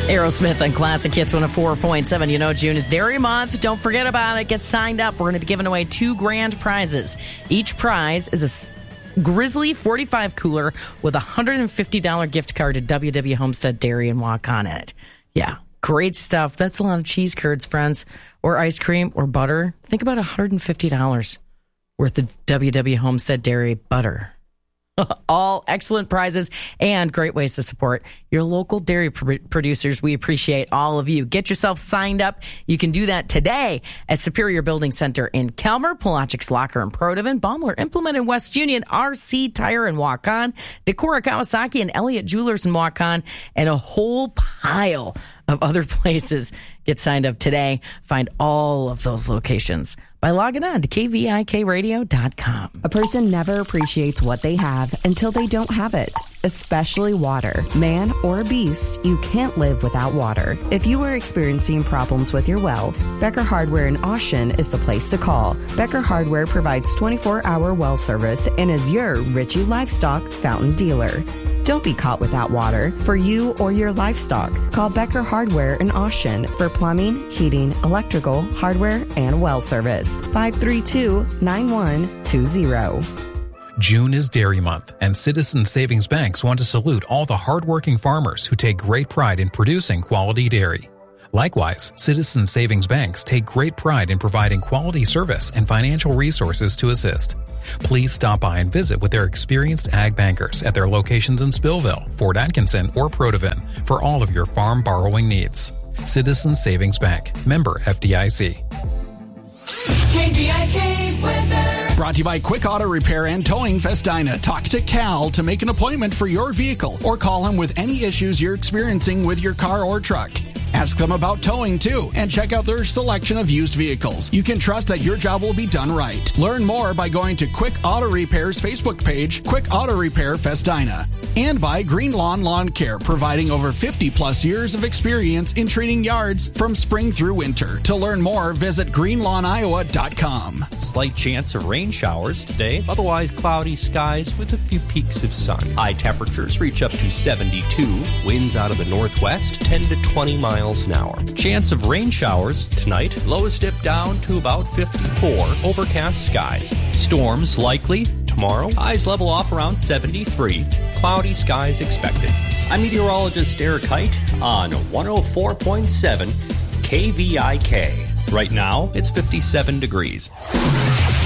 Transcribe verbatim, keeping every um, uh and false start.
Aerosmith on Classic Hits one oh four point seven. You know, June is Dairy Month. Don't forget about it. Get signed up. We're going to be giving away two grand prizes. Each prize is a Grizzly forty-five cooler with a one hundred fifty dollars gift card to W W Homestead Dairy and Waukon in it. Yeah, great stuff. That's a lot of cheese curds, friends, or ice cream or butter. Think about one hundred fifty dollars worth of W W Homestead Dairy butter. All excellent prizes and great ways to support your local dairy pr- producers. We appreciate all of you. Get yourself signed up. You can do that today at Superior Building Center in Kelmer, Pelagics Locker in Protivan, Baumler Implement in West Union, R C Tire in Waukon, Decorah Kawasaki and Elliott Jewelers in Waukon, and a whole pile of other places. Get signed up today. Find all of those locations by logging on to K V I K radio dot com. A person never appreciates what they have until they don't have it, especially water. Man or beast, you can't live without water. If you are experiencing problems with your well, Becker Hardware in Austin is the place to call. Becker Hardware provides twenty-four hour well service and is your Ritchie Livestock fountain dealer. Don't be caught without water for you or your livestock. Call Becker Hardware in Austin for plumbing, heating, electrical, hardware, and well service. five three two, nine one two zero. June is Dairy Month, and Citizens Savings Banks want to salute all the hardworking farmers who take great pride in producing quality dairy. Likewise, Citizens Savings Banks take great pride in providing quality service and financial resources to assist. Please stop by and visit with their experienced ag bankers at their locations in Spillville, Fort Atkinson, or Protivan for all of your farm borrowing needs. Citizens Savings Bank, member F D I C. K V I K weather. Brought to you by Quick Auto Repair and Towing Festina. Talk to Cal to make an appointment for your vehicle or call him with any issues you're experiencing with your car or truck. Ask them about towing, too, and check out their selection of used vehicles. You can trust that your job will be done right. Learn more by going to Quick Auto Repair's Facebook page, Quick Auto Repair Festina. And by Green Lawn Lawn Care, providing over fifty plus years of experience in treating yards from spring through winter. To learn more, visit green lawn iowa dot com. Slight chance of rain showers today, otherwise cloudy skies with a few peaks of sun. High temperatures reach up to seventy-two, winds out of the northwest, ten to twenty miles an hour. Chance of rain showers tonight, lows dip down to about fifty-four, overcast skies. Storms likely tomorrow, highs level off around seventy-three, cloudy skies expected. I'm meteorologist Eric Height on one oh four point seven K V I K. Right now, it's fifty-seven degrees.